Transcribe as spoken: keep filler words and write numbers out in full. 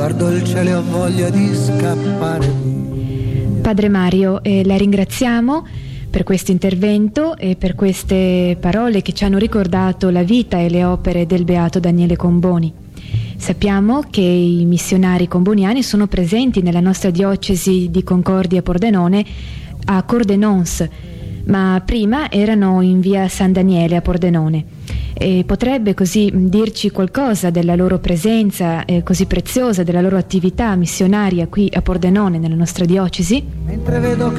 guardo il cielo e ho voglia di scappare via. Padre Mario, eh, la ringraziamo per questo intervento e per queste parole che ci hanno ricordato la vita e le opere del Beato Daniele Comboni. Sappiamo che i missionari comboniani sono presenti nella nostra diocesi di Concordia Pordenone a Cordenons, ma prima erano in via San Daniele a Pordenone. E potrebbe così dirci qualcosa della loro presenza eh, così preziosa, della loro attività missionaria qui a Pordenone, nella nostra diocesi? Mentre vedo